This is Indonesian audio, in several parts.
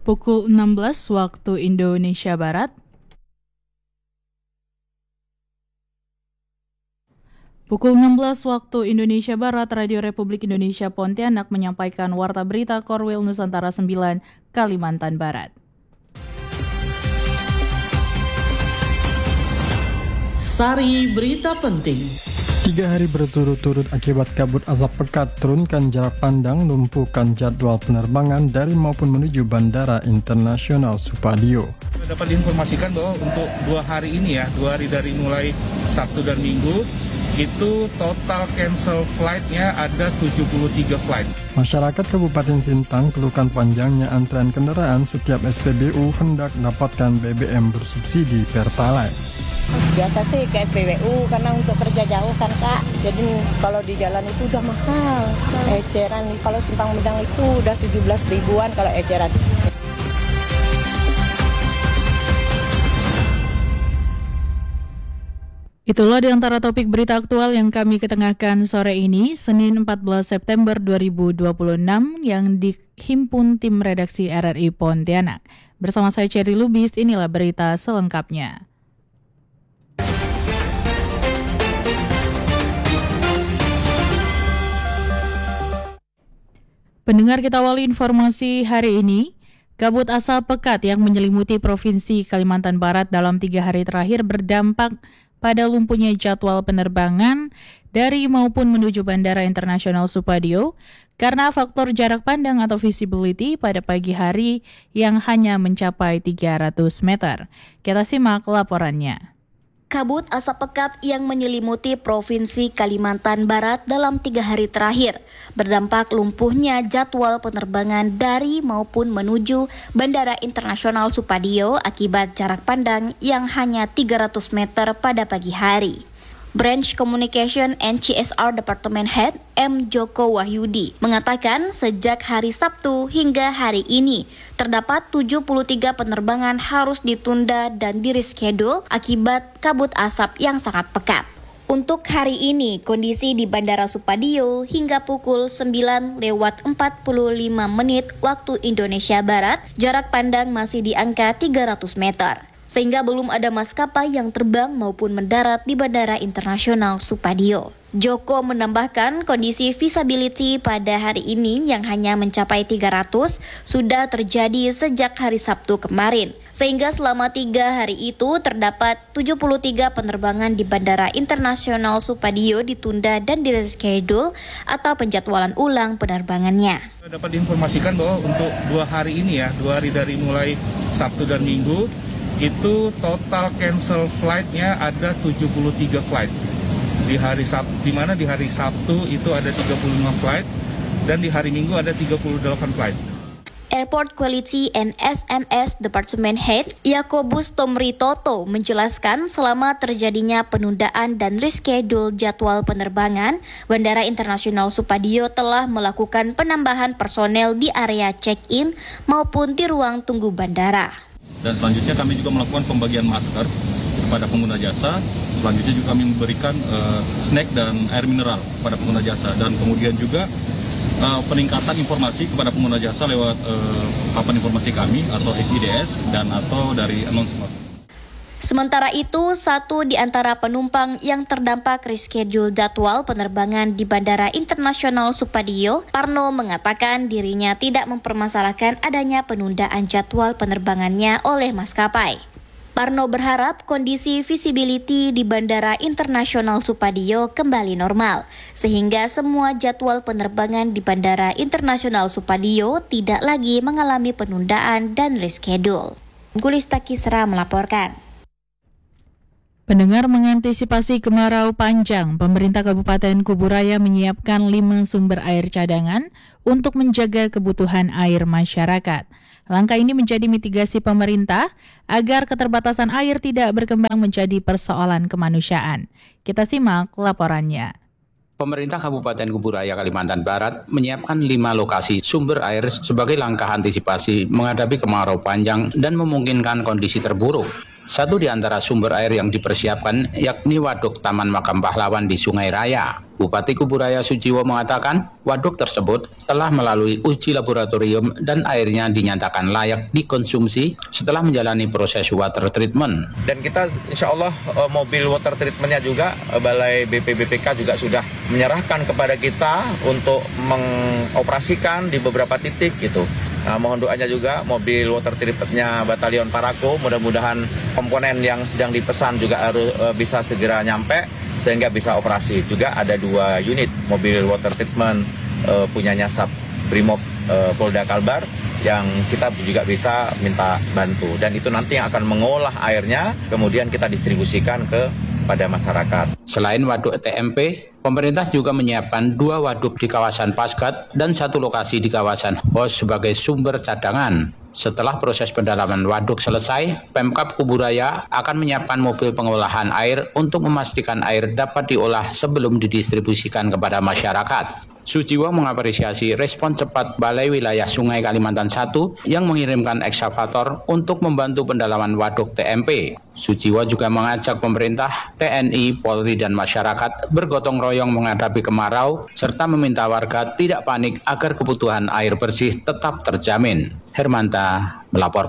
Pukul 16 waktu Indonesia Barat. Pukul 16 waktu Indonesia Barat, Radio Republik Indonesia Pontianak menyampaikan Warta Berita Korwil Nusantara 9, Kalimantan Barat. Sari Berita Penting. 3 hari berturut-turut akibat kabut asap pekat, turunkan jarak pandang, lumpuhkan jadwal penerbangan dari maupun menuju Bandara Internasional Supadio. Dapat diinformasikan bahwa untuk 2 hari ini 2 hari dari mulai Sabtu dan Minggu, itu total cancel flight-nya ada 73 flight. Masyarakat Kabupaten Sintang keluhkan panjangnya antrean kendaraan setiap SPBU hendak dapatkan BBM bersubsidi Pertalite. Biasa sih ke SPBU karena untuk kerja jauh kan Kak. Jadi kalau di jalan itu udah mahal. Eceran kalau Simpang Medang itu udah 17 ribuan kalau eceran. Itulah di antara topik berita aktual yang kami ketengahkan sore ini, Senin 14 September 2026 yang dihimpun tim redaksi RRI Pontianak. Bersama saya Cherry Lubis, inilah berita selengkapnya. Pendengar, kita awali informasi hari ini. Kabut asap pekat yang menyelimuti Provinsi Kalimantan Barat dalam 3 hari terakhir berdampak pada lumpuhnya jadwal penerbangan dari maupun menuju Bandara Internasional Supadio karena faktor jarak pandang atau visibility pada pagi hari yang hanya mencapai 300 meter. Kita simak laporannya. Kabut asap pekat yang menyelimuti Provinsi Kalimantan Barat dalam 3 hari terakhir berdampak lumpuhnya jadwal penerbangan dari maupun menuju Bandara Internasional Supadio akibat jarak pandang yang hanya 300 meter pada pagi hari. Branch Communication and CSR Department Head M. Joko Wahyudi mengatakan sejak hari Sabtu hingga hari ini terdapat 73 penerbangan harus ditunda dan di-reschedule akibat kabut asap yang sangat pekat. Untuk hari ini, kondisi di Bandara Supadio hingga pukul 9:45 waktu Indonesia Barat, jarak pandang masih di angka 300 meter. Sehingga belum ada maskapai yang terbang maupun mendarat di Bandara Internasional Supadio. Joko menambahkan kondisi visibility pada hari ini yang hanya mencapai 300 sudah terjadi sejak hari Sabtu kemarin. Sehingga selama 3 hari itu terdapat 73 penerbangan di Bandara Internasional Supadio ditunda dan di-reschedule atau penjadwalan ulang penerbangannya. Dapat diinformasikan bahwa untuk 2 hari ini 2 hari dari mulai Sabtu dan Minggu, itu total cancel flight-nya ada 73 flight. Di hari Sabtu itu ada 35 flight dan di hari Minggu ada 38 flight. Airport Quality and SMS Department Head Yakobus Tomritoto menjelaskan selama terjadinya penundaan dan reschedule jadwal penerbangan, Bandara Internasional Supadio telah melakukan penambahan personel di area check-in maupun di ruang tunggu bandara. Dan selanjutnya kami juga melakukan pembagian masker kepada pengguna jasa. Selanjutnya juga kami memberikan snack dan air mineral kepada pengguna jasa. Dan kemudian juga peningkatan informasi kepada pengguna jasa lewat papan informasi kami atau FIDS dan atau dari announcement. Sementara itu, satu di antara penumpang yang terdampak reschedule jadwal penerbangan di Bandara Internasional Supadio, Parno mengatakan dirinya tidak mempermasalahkan adanya penundaan jadwal penerbangannya oleh maskapai. Parno berharap kondisi visibility di Bandara Internasional Supadio kembali normal, sehingga semua jadwal penerbangan di Bandara Internasional Supadio tidak lagi mengalami penundaan dan reschedule. Gulista Kisra melaporkan. Pendengar, mengantisipasi kemarau panjang, pemerintah Kabupaten Kuburaya menyiapkan 5 sumber air cadangan untuk menjaga kebutuhan air masyarakat. Langkah ini menjadi mitigasi pemerintah agar keterbatasan air tidak berkembang menjadi persoalan kemanusiaan. Kita simak laporannya. Pemerintah Kabupaten Kuburaya, Kalimantan Barat menyiapkan 5 lokasi sumber air sebagai langkah antisipasi menghadapi kemarau panjang dan memungkinkan kondisi terburuk. Satu di antara sumber air yang dipersiapkan yakni Waduk Taman Makam Pahlawan di Sungai Raya. Bupati Kuburaya Sujiwo mengatakan waduk tersebut telah melalui uji laboratorium dan airnya dinyatakan layak dikonsumsi setelah menjalani proses water treatment. Dan kita insya Allah mobil water treatmentnya juga, Balai BPBPK juga sudah menyerahkan kepada kita untuk mengoperasikan di beberapa titik gitu. Nah, mohon doanya juga mobil water treatmentnya Batalion Parako, mudah-mudahan komponen yang sedang dipesan juga harus bisa segera nyampe sehingga bisa operasi. Juga ada 2 unit mobil water treatment punyanya Sat Brimob Polda Kalbar yang kita juga bisa minta bantu. Dan itu nanti yang akan mengolah airnya, kemudian kita distribusikan kepada masyarakat. Selain waduk TMP, pemerintah juga menyiapkan 2 waduk di kawasan Paskat dan 1 lokasi di kawasan Hos sebagai sumber cadangan. Setelah proses pendalaman waduk selesai, Pemkab Kuburaya akan menyiapkan mobil pengolahan air untuk memastikan air dapat diolah sebelum didistribusikan kepada masyarakat. Sujiwo mengapresiasi respon cepat Balai Wilayah Sungai Kalimantan I yang mengirimkan ekskavator untuk membantu pendalaman waduk TMP. Sujiwo juga mengajak pemerintah, TNI, Polri, dan masyarakat bergotong royong menghadapi kemarau serta meminta warga tidak panik agar kebutuhan air bersih tetap terjamin. Hermanta melapor.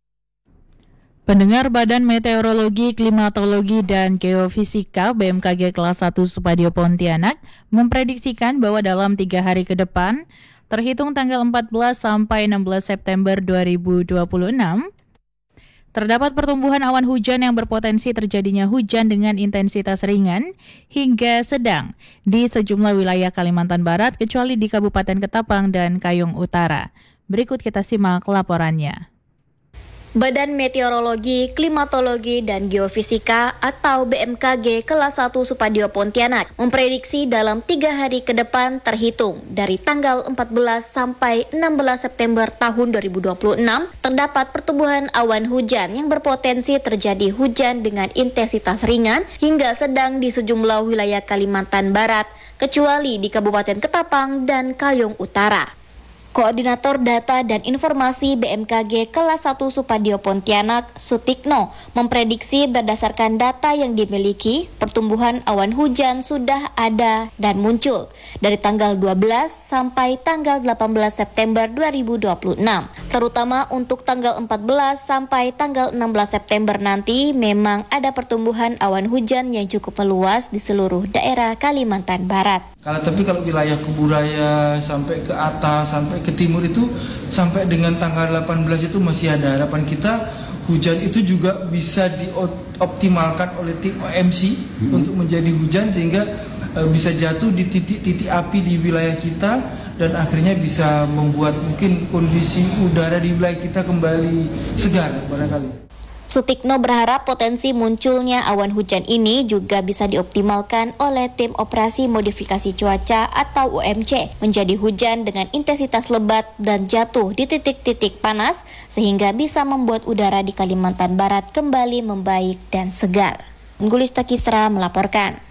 Pendengar Badan Meteorologi, Klimatologi, dan Geofisika BMKG kelas 1 Supadio Pontianak memprediksikan bahwa dalam 3 hari ke depan, terhitung tanggal 14 sampai 16 September 2026, terdapat pertumbuhan awan hujan yang berpotensi terjadinya hujan dengan intensitas ringan hingga sedang di sejumlah wilayah Kalimantan Barat kecuali di Kabupaten Ketapang dan Kayong Utara. Berikut kita simak laporannya. Badan Meteorologi, Klimatologi, dan Geofisika atau BMKG kelas 1 Supadio Pontianak memprediksi dalam 3 hari ke depan terhitung dari tanggal 14 sampai 16 September tahun 2026 terdapat pertumbuhan awan hujan yang berpotensi terjadi hujan dengan intensitas ringan hingga sedang di sejumlah wilayah Kalimantan Barat kecuali di Kabupaten Ketapang dan Kayong Utara. Koordinator Data dan Informasi BMKG kelas 1 Supadio Pontianak, Sutikno, memprediksi berdasarkan data yang dimiliki, pertumbuhan awan hujan sudah ada dan muncul dari tanggal 12 sampai tanggal 18 September 2026. Terutama untuk tanggal 14 sampai tanggal 16 September nanti memang ada pertumbuhan awan hujan yang cukup meluas di seluruh daerah Kalimantan Barat. Tapi kalau wilayah Kuburaya sampai ke atas, sampai ke timur itu sampai dengan tanggal 18 itu masih ada harapan kita hujan itu juga bisa dioptimalkan oleh tim OMC untuk menjadi hujan sehingga bisa jatuh di titik-titik api di wilayah kita dan akhirnya bisa membuat mungkin kondisi udara di wilayah kita kembali segar barangkali. Sutikno berharap potensi munculnya awan hujan ini juga bisa dioptimalkan oleh tim operasi modifikasi cuaca atau OMC menjadi hujan dengan intensitas lebat dan jatuh di titik-titik panas sehingga bisa membuat udara di Kalimantan Barat kembali membaik dan segar. Gulista Kisra melaporkan.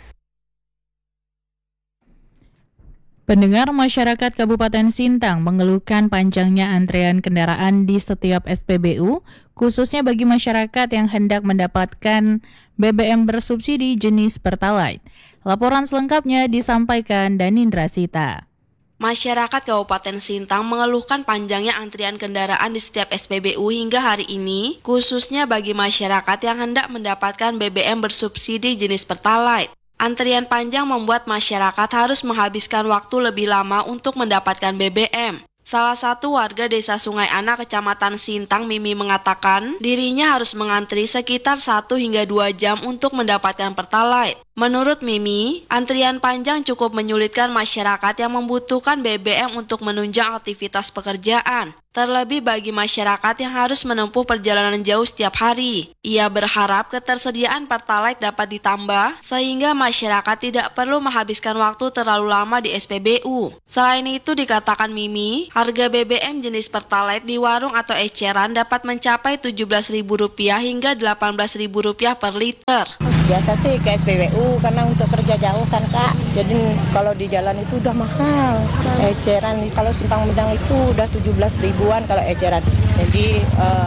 Pendengar, masyarakat Kabupaten Sintang mengeluhkan panjangnya antrean kendaraan di setiap SPBU, khususnya bagi masyarakat yang hendak mendapatkan BBM bersubsidi jenis Pertalite. Laporan selengkapnya disampaikan Danindra Sita. Masyarakat Kabupaten Sintang mengeluhkan panjangnya antrian kendaraan di setiap SPBU hingga hari ini, khususnya bagi masyarakat yang hendak mendapatkan BBM bersubsidi jenis Pertalite. Antrian panjang membuat masyarakat harus menghabiskan waktu lebih lama untuk mendapatkan BBM. Salah satu warga Desa Sungai Anak, Kecamatan Sintang, Mimi mengatakan dirinya harus mengantri sekitar 1 hingga 2 jam untuk mendapatkan Pertalite. Menurut Mimi, antrian panjang cukup menyulitkan masyarakat yang membutuhkan BBM untuk menunjang aktivitas pekerjaan, terlebih bagi masyarakat yang harus menempuh perjalanan jauh setiap hari. Ia berharap ketersediaan Pertalite dapat ditambah sehingga masyarakat tidak perlu menghabiskan waktu terlalu lama di SPBU. Selain itu, dikatakan Mimi, harga BBM jenis Pertalite di warung atau eceran dapat mencapai Rp17.000 hingga Rp18.000 per liter. Biasa sih ke SPBU karena untuk kerja jauh kan Kak. Jadi kalau di jalan itu udah mahal. Eceran kalau Simpang Medang itu udah 17 ribuan kalau eceran. Jadi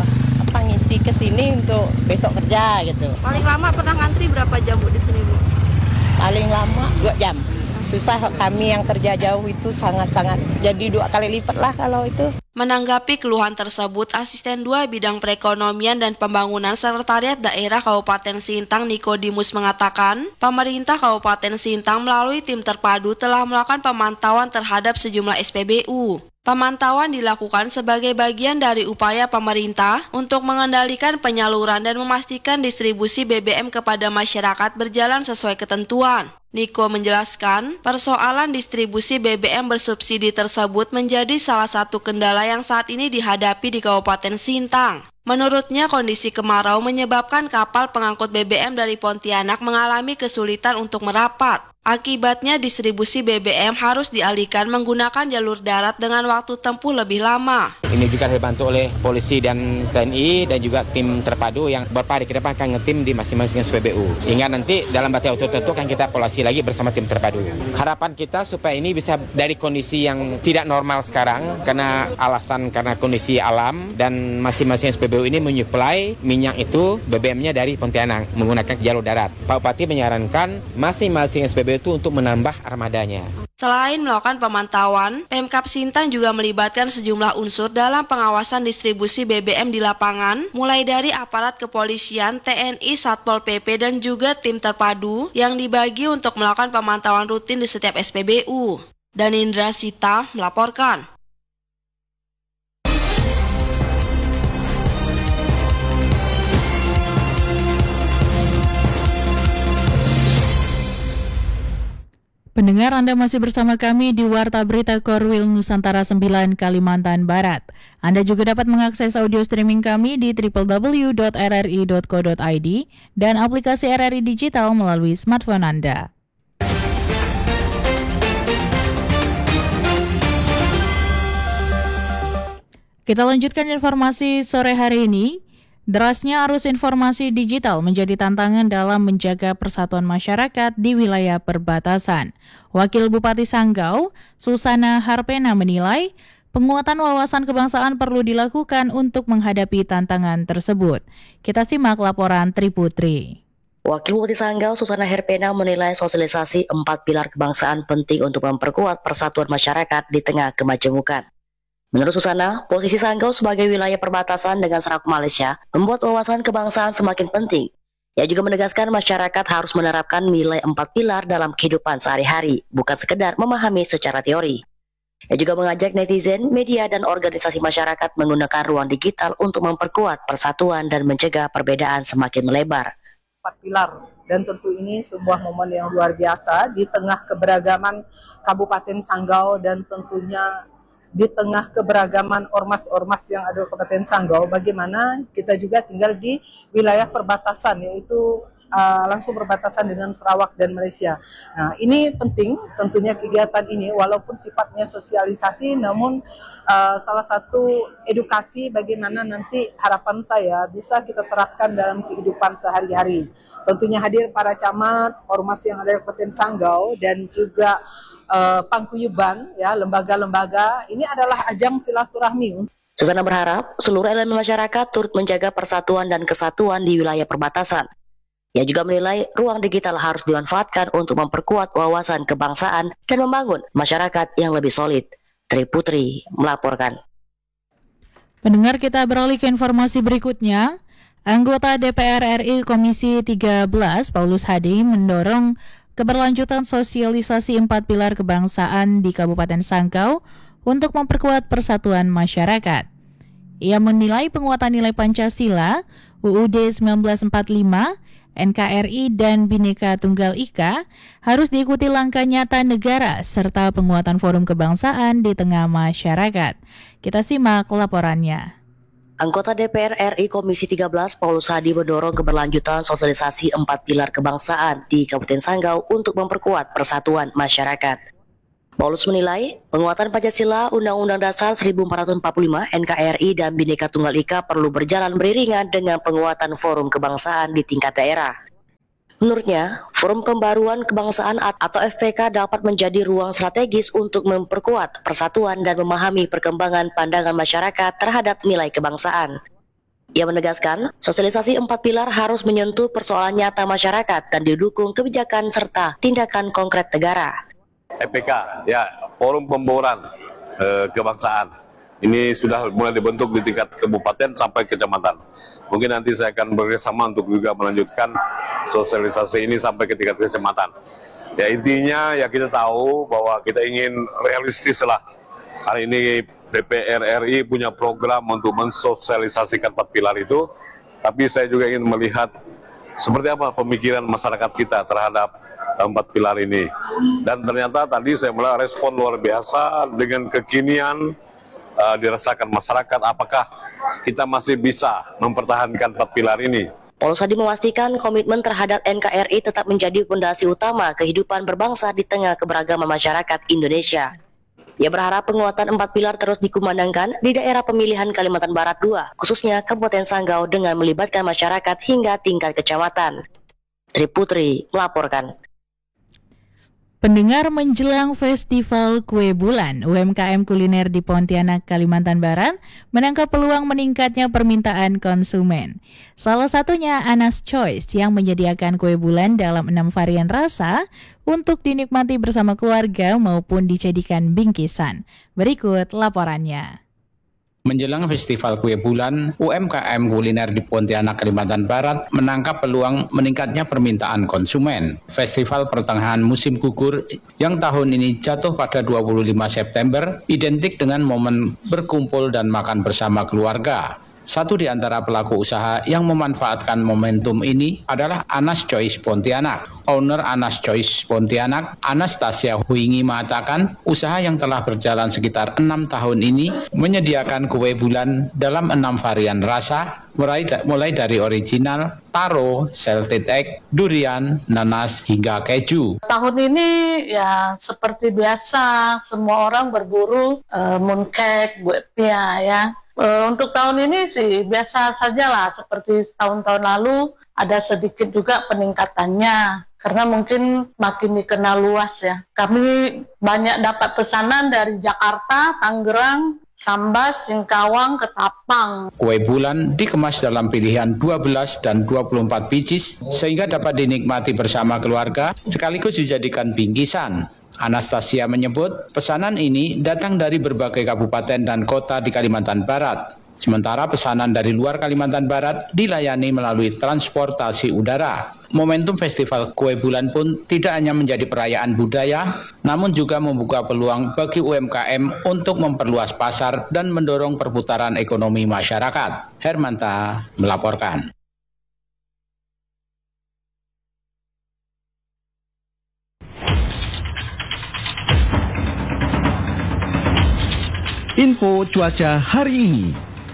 numpang isi ke sini untuk besok kerja gitu. Paling lama pernah ngantri berapa jam Bu di sini Bu? Paling lama 2 jam. Susah, kami yang kerja jauh itu sangat-sangat. Jadi 2 kali lipat lah kalau itu. Menanggapi keluhan tersebut, Asisten 2 Bidang Perekonomian dan Pembangunan Sekretariat Daerah Kabupaten Sintang Nikodimus mengatakan, pemerintah Kabupaten Sintang melalui tim terpadu telah melakukan pemantauan terhadap sejumlah SPBU. Pemantauan dilakukan sebagai bagian dari upaya pemerintah untuk mengendalikan penyaluran dan memastikan distribusi BBM kepada masyarakat berjalan sesuai ketentuan. Niko menjelaskan, persoalan distribusi BBM bersubsidi tersebut menjadi salah satu kendala yang saat ini dihadapi di Kabupaten Sintang. Menurutnya, kondisi kemarau menyebabkan kapal pengangkut BBM dari Pontianak mengalami kesulitan untuk merapat. Akibatnya, distribusi BBM harus dialihkan menggunakan jalur darat dengan waktu tempuh lebih lama. Ini juga dibantu oleh polisi dan TNI dan juga tim terpadu yang beberapa hari ke depan akan ngetim di masing-masing SPBU. Hingga nanti dalam batas waktu tertentu akan kita evaluasi lagi bersama tim terpadu. Harapan kita supaya ini bisa dari kondisi yang tidak normal sekarang karena kondisi alam dan masing-masing SPBU ini menyuplai minyak itu BBM-nya dari Pontianak menggunakan jalur darat. Pak Bupati menyarankan masing-masing SPBU itu untuk menambah armadanya. Selain melakukan pemantauan, Pemkab Sintang juga melibatkan sejumlah unsur dalam pengawasan distribusi BBM di lapangan, mulai dari aparat kepolisian, TNI, Satpol PP, dan juga tim terpadu yang dibagi untuk melakukan pemantauan rutin di setiap SPBU. Danindra Sita melaporkan. Pendengar, Anda masih bersama kami di Warta Berita Korwil Nusantara 9 Kalimantan Barat. Anda juga dapat mengakses audio streaming kami di www.rri.co.id dan aplikasi RRI Digital melalui smartphone Anda. Kita lanjutkan informasi sore hari ini. Derasnya arus informasi digital menjadi tantangan dalam menjaga persatuan masyarakat di wilayah perbatasan. Wakil Bupati Sanggau, Susana Harpena menilai, penguatan wawasan kebangsaan perlu dilakukan untuk menghadapi tantangan tersebut. Kita simak laporan Triputri. Wakil Bupati Sanggau, Susana Harpena menilai sosialisasi 4 pilar kebangsaan penting untuk memperkuat persatuan masyarakat di tengah kemajemukan. Menurut Susana, posisi Sanggau sebagai wilayah perbatasan dengan Sarawak Malaysia membuat wawasan kebangsaan semakin penting. Ia juga menegaskan masyarakat harus menerapkan nilai 4 pilar dalam kehidupan sehari-hari, bukan sekedar memahami secara teori. Ia juga mengajak netizen, media, dan organisasi masyarakat menggunakan ruang digital untuk memperkuat persatuan dan mencegah perbedaan semakin melebar. 4 pilar, dan tentu ini sebuah momen yang luar biasa di tengah keberagaman Kabupaten Sanggau dan tentunya di tengah keberagaman ormas-ormas yang ada di Kabupaten Sanggau, bagaimana kita juga tinggal di wilayah perbatasan, yaitu langsung berbatasan dengan Sarawak dan Malaysia. Nah, ini penting tentunya kegiatan ini, walaupun sifatnya sosialisasi, namun salah satu edukasi bagaimana nanti harapan saya bisa kita terapkan dalam kehidupan sehari-hari. Tentunya hadir para camat, ormas yang ada di Kabupaten Sanggau, dan juga pangkuyuban, ya, lembaga-lembaga. Ini adalah ajang silaturahmi. Susana berharap seluruh elemen masyarakat turut menjaga persatuan dan kesatuan di wilayah perbatasan. Ia juga menilai ruang digital harus dimanfaatkan untuk memperkuat wawasan kebangsaan dan membangun masyarakat yang lebih solid. Triputri melaporkan. Pendengar, kita beralih ke informasi berikutnya. Anggota DPR RI Komisi 13 Paulus Hadi mendorong keberlanjutan sosialisasi 4 pilar kebangsaan di Kabupaten Sanggau untuk memperkuat persatuan masyarakat. Ia menilai penguatan nilai Pancasila, UUD 1945, NKRI, dan Bhinneka Tunggal Ika harus diikuti langkah nyata negara serta penguatan forum kebangsaan di tengah masyarakat. Kita simak laporannya. Anggota DPR RI Komisi 13 Paulus Hadi mendorong keberlanjutan sosialisasi 4 pilar kebangsaan di Kabupaten Sanggau untuk memperkuat persatuan masyarakat. Paulus menilai penguatan Pancasila, Undang-Undang Dasar 1445, NKRI, dan Bhinneka Tunggal Ika perlu berjalan beriringan dengan penguatan forum kebangsaan di tingkat daerah. Menurutnya, Forum Pembaruan Kebangsaan atau FPK dapat menjadi ruang strategis untuk memperkuat persatuan dan memahami perkembangan pandangan masyarakat terhadap nilai kebangsaan. Ia menegaskan, sosialisasi 4 pilar harus menyentuh persoalan nyata masyarakat dan didukung kebijakan serta tindakan konkret negara. EPK, ya, Forum Pembauran Kebangsaan. Ini sudah mulai dibentuk di tingkat kabupaten sampai kecamatan. Mungkin nanti saya akan bekerjasama untuk juga melanjutkan sosialisasi ini sampai ke tingkat kecamatan. Ya intinya ya kita tahu bahwa kita ingin realistis lah. Hari ini DPR RI punya program untuk mensosialisasikan 4 pilar itu, tapi saya juga ingin melihat seperti apa pemikiran masyarakat kita terhadap 4 pilar ini. Dan ternyata tadi saya melihat respon luar biasa dengan kekinian dirasakan masyarakat, apakah kita masih bisa mempertahankan 4 pilar ini. Paulus Hadi memastikan komitmen terhadap NKRI tetap menjadi fondasi utama kehidupan berbangsa di tengah keberagaman masyarakat Indonesia. Ia berharap penguatan 4 pilar terus dikumandangkan di daerah pemilihan Kalimantan Barat 2, khususnya Kabupaten Sanggau dengan melibatkan masyarakat hingga tingkat kecamatan. Tri Putri melaporkan. Pendengar, menjelang Festival Kue Bulan, UMKM kuliner di Pontianak, Kalimantan Barat menangkap peluang meningkatnya permintaan konsumen. Salah satunya Anas Choice yang menyediakan kue bulan dalam 6 varian rasa untuk dinikmati bersama keluarga maupun dijadikan bingkisan. Berikut laporannya. Menjelang Festival Kue Bulan, UMKM kuliner di Pontianak, Kalimantan Barat menangkap peluang meningkatnya permintaan konsumen. Festival pertengahan musim gugur yang tahun ini jatuh pada 25 September identik dengan momen berkumpul dan makan bersama keluarga. Satu di antara pelaku usaha yang memanfaatkan momentum ini adalah Anas Choice Pontianak. Owner Anas Choice Pontianak, Anastasia Huingi mengatakan, usaha yang telah berjalan sekitar 6 tahun ini menyediakan kue bulan dalam 6 varian rasa, mulai dari original, taro, salted egg, durian, nanas, hingga keju. Tahun ini ya seperti biasa, semua orang berburu mooncake, buetnya ya. Untuk tahun ini sih biasa saja lah, seperti tahun-tahun lalu ada sedikit juga peningkatannya karena mungkin makin dikenal luas ya. Kami banyak dapat pesanan dari Jakarta, Tangerang, Sambas, Singkawang, Ketapang. Kue bulan dikemas dalam pilihan 12 dan 24 pieces sehingga dapat dinikmati bersama keluarga sekaligus dijadikan bingkisan. Anastasia menyebut pesanan ini datang dari berbagai kabupaten dan kota di Kalimantan Barat. Sementara pesanan dari luar Kalimantan Barat dilayani melalui transportasi udara. Momentum Festival Kue Bulan pun tidak hanya menjadi perayaan budaya, namun juga membuka peluang bagi UMKM untuk memperluas pasar dan mendorong perputaran ekonomi masyarakat. Hermanta melaporkan. Info cuaca hari ini.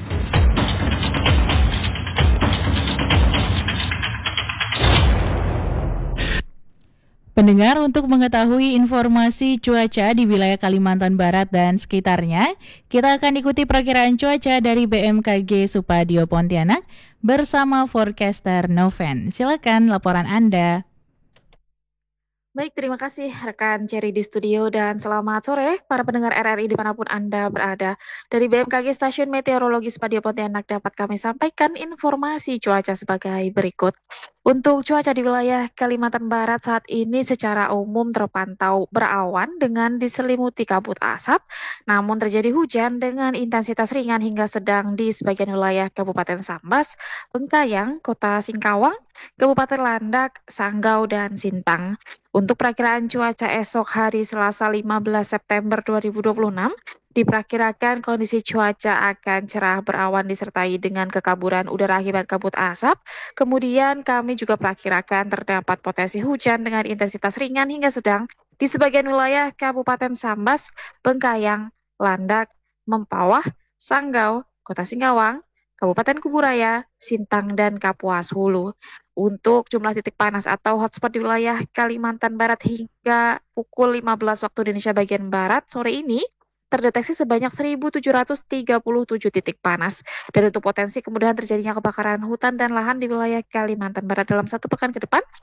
Pendengar, untuk mengetahui informasi cuaca di wilayah Kalimantan Barat dan sekitarnya, kita akan ikuti perkiraan cuaca dari BMKG Supadio Pontianak bersama forecaster Noven. Silakan laporan Anda. Baik, terima kasih rekan Cherry di studio dan selamat sore para pendengar RRI dimanapun Anda berada. Dari BMKG Stasiun Meteorologi Supadio Pontianak dapat kami sampaikan informasi cuaca sebagai berikut. Untuk cuaca di wilayah Kalimantan Barat saat ini secara umum terpantau berawan dengan diselimuti kabut asap, namun terjadi hujan dengan intensitas ringan hingga sedang di sebagian wilayah Kabupaten Sambas, Bengkayang, Kota Singkawang, Kabupaten Landak, Sanggau, dan Sintang. Untuk perakiraan cuaca esok hari Selasa 15 September 2026, diperkirakan kondisi cuaca akan cerah berawan disertai dengan kekaburan udara akibat kabut asap. Kemudian kami juga perkirakan terdapat potensi hujan dengan intensitas ringan hingga sedang di sebagian wilayah Kabupaten Sambas, Bengkayang, Landak, Mempawah, Sanggau, Kota Singkawang, Kabupaten Kuburaya, Sintang, dan Kapuas Hulu. Untuk jumlah titik panas atau hotspot di wilayah Kalimantan Barat hingga pukul 15 waktu Indonesia bagian Barat sore ini, terdeteksi sebanyak 1.737 titik panas. Dan untuk potensi kemudahan terjadinya kebakaran hutan dan lahan di wilayah Kalimantan Barat dalam 1 pekan ke depan,